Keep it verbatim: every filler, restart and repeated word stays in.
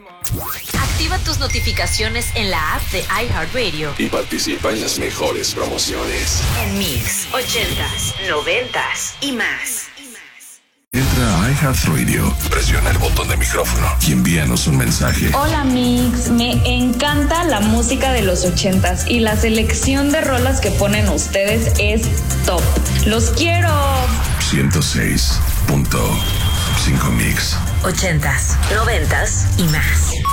Activa tus notificaciones en la app de iHeartRadio y participa en las mejores promociones. En Mix, ochentas, noventas y más. Entra a iHeartRadio, presiona el botón de micrófono y envíanos un mensaje. Hola Mix, me encanta la música de los ochentas y la selección de rolas que ponen ustedes es top. ¡Los quiero! ciento seis punto cinco Mix. Ochentas, noventas y más.